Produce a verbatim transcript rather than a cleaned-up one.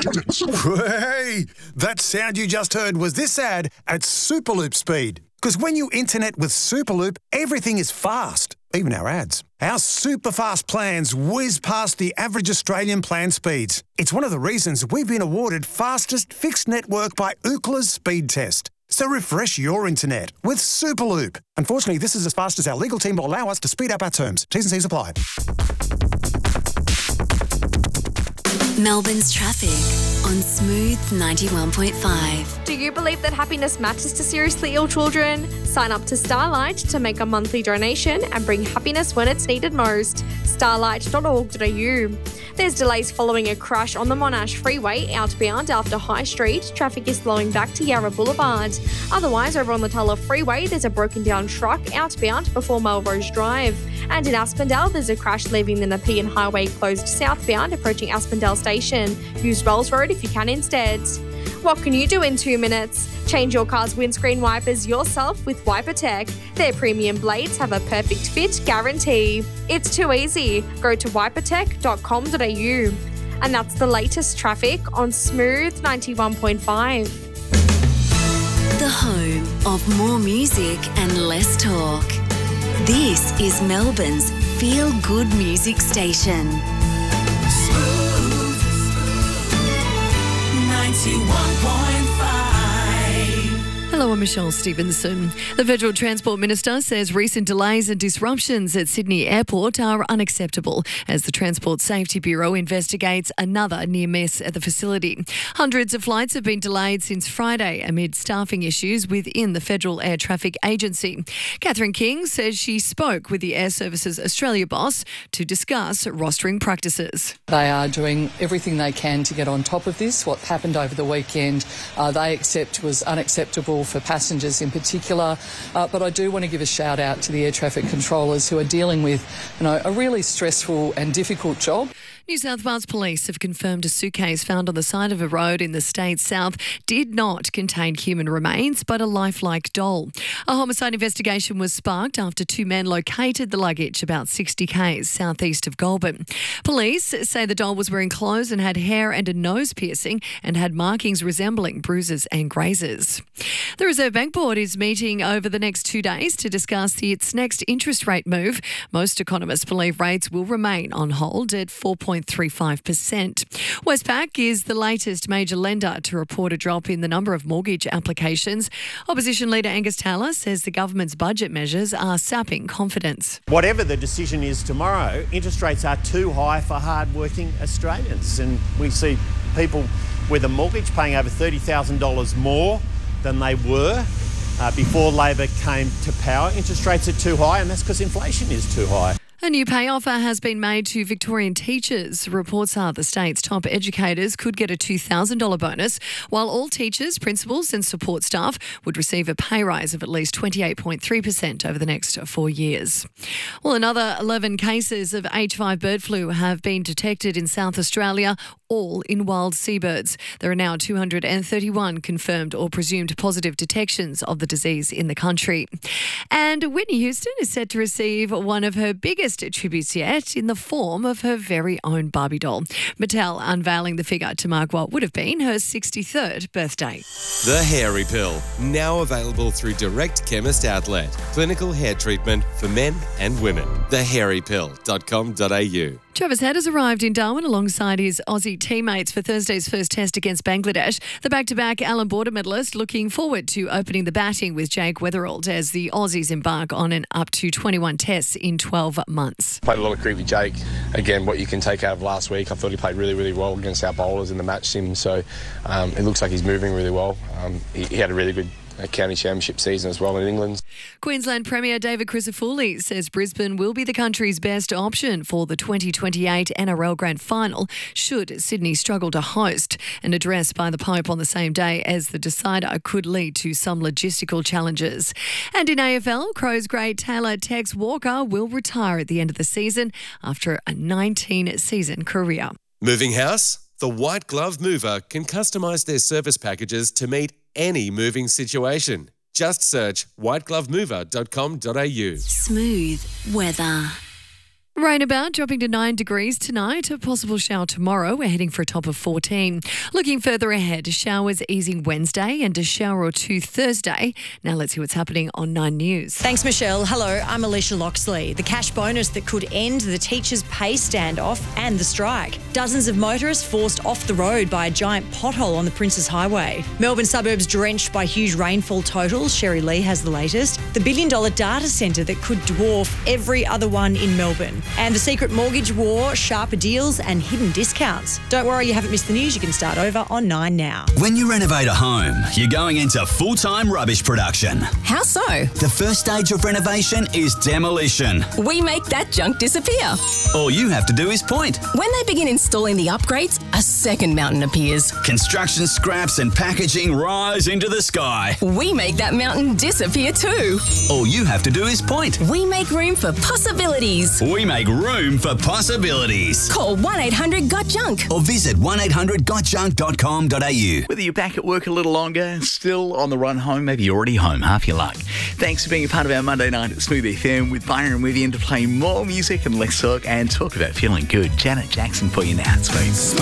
Hey, that sound you just heard was this ad at Superloop speed. Because when you internet with Superloop, everything is fast, even our ads. Our super fast plans whiz past the average Australian plan speeds. It's one of the reasons we've been awarded fastest fixed network by Ookla's speed test. So refresh your internet with Superloop. Unfortunately, this is as fast as our legal team will allow us to speed up our terms. T's and C's apply. Melbourne's traffic on Smooth ninety-one point five. Do you believe that happiness matters to seriously ill children? Sign up to Starlight to make a monthly donation and bring happiness when it's needed most. starlight dot org dot a u. There's delays following a crash on the Monash Freeway outbound after High Street. Traffic is flowing back to Yarra Boulevard. Otherwise, over on the Tulla Freeway, there's a broken down truck outbound before Melrose Drive. And in Aspendale, there's a crash leaving the Nepean Highway closed southbound approaching Aspendale Station. Use Wells Road if you can instead. What can you do in two minutes? Change your car's windscreen wipers yourself with WiperTech. Their premium blades have a perfect fit guarantee. It's too easy. Go to wiper tech dot com dot a u. And that's the latest traffic on Smooth ninety-one point five. The home of more music and less talk. This is Melbourne's feel-good music station. Smooth ninety-one point five. Hello, I'm Michelle Stevenson. The Federal Transport Minister says recent delays and disruptions at Sydney Airport are unacceptable as the Transport Safety Bureau investigates another near miss at the facility. Hundreds of flights have been delayed since Friday amid staffing issues within the Federal Air Traffic Agency. Catherine King says she spoke with the Air Services Australia boss to discuss rostering practices. They are doing everything they can to get on top of this. What happened over the weekend, uh, they accept was unacceptable for passengers in particular, uh, but I do want to give a shout out to the air traffic controllers who are dealing with, you know, a really stressful and difficult job. New South Wales Police have confirmed a suitcase found on the side of a road in the state's south did not contain human remains, but a lifelike doll. A homicide investigation was sparked after two men located the luggage about sixty k's southeast of Goulburn. Police say the doll was wearing clothes and had hair and a nose piercing and had markings resembling bruises and grazes. The Reserve Bank Board is meeting over the next two days to discuss the, its next interest rate move. Most economists believe rates will remain on hold at four point three five percent. Westpac is the latest major lender to report a drop in the number of mortgage applications. Opposition leader Angus Taylor says the government's budget measures are sapping confidence. Whatever the decision is tomorrow, interest rates are too high for hard-working Australians, and we see people with a mortgage paying over thirty thousand dollars more than they were uh, before Labor came to power. Interest rates are too high, and that's because inflation is too high. A new pay offer has been made to Victorian teachers. Reports are the state's top educators could get a two thousand dollars bonus, while all teachers, principals and support staff would receive a pay rise of at least twenty-eight point three percent over the next four years. Well, another eleven cases of H five bird flu have been detected in South Australia, all in wild seabirds. There are now two hundred thirty-one confirmed or presumed positive detections of the disease in the country. And Whitney Houston is set to receive one of her biggest tributes yet in the form of her very own Barbie doll. Mattel unveiling the figure to mark what would have been her sixty-third birthday. The Hairy Pill, now available through Direct Chemist Outlet. Clinical hair treatment for men and women. the hairy pill dot com dot a u. Travis Head has arrived in Darwin alongside his Aussie teammates for Thursday's first test against Bangladesh. The back-to-back Allan Border medalist looking forward to opening the batting with Jake Weatherald as the Aussies embark on an up to twenty-one tests in twelve months. Played a lot of cricket with Jake. Again, what you can take out of last week, I thought he played really, really well against our bowlers in the match sim, so um, it looks like he's moving really well. Um, he, he had a really good a county championship season as well in England. Queensland Premier David Crisafulli says Brisbane will be the country's best option for the twenty twenty-eight N R L Grand Final should Sydney struggle to host. An address by the Pope on the same day as the decider could lead to some logistical challenges. And in A F L, Crows great Taylor Tex Walker will retire at the end of the season after a nineteen-season career. Moving house? The White Glove Mover can customise their service packages to meet any moving situation. Just search white glove mover dot com dot a u. Smooth weather. Rain about, dropping to nine degrees tonight. A possible shower tomorrow. We're heading for a top of fourteen. Looking further ahead, showers easing Wednesday and a shower or two Thursday. Now let's see what's happening on Nine News. Thanks, Michelle. Hello, I'm Alicia Loxley. The cash bonus that could end the teachers' pay standoff and the strike. Dozens of motorists forced off the road by a giant pothole on the Princes Highway. Melbourne suburbs drenched by huge rainfall totals. Sherry Lee has the latest. The billion dollar data centre that could dwarf every other one in Melbourne. And the secret mortgage war, sharper deals and hidden discounts. Don't worry, you haven't missed the news. You can start over on Nine now. When you renovate a home, you're going into full-time rubbish production. How so? The first stage of renovation is demolition. We make that junk disappear. All you have to do is point. When they begin installing the upgrades, a second mountain appears. Construction scraps and packaging rise into the sky. We make that mountain disappear too. All you have to do is point. We make room for possibilities. We make room for possibilities. Call one eight hundred got junk or visit one eight hundred got junk dot com dot a u. Whether you're back at work a little longer, still on the run home, maybe you're already home, half your luck. Thanks for being a part of our Monday night at Smooth F M with Byron with you to play more music and less talk and talk about feeling good. Janet Jackson for you now at Smooth.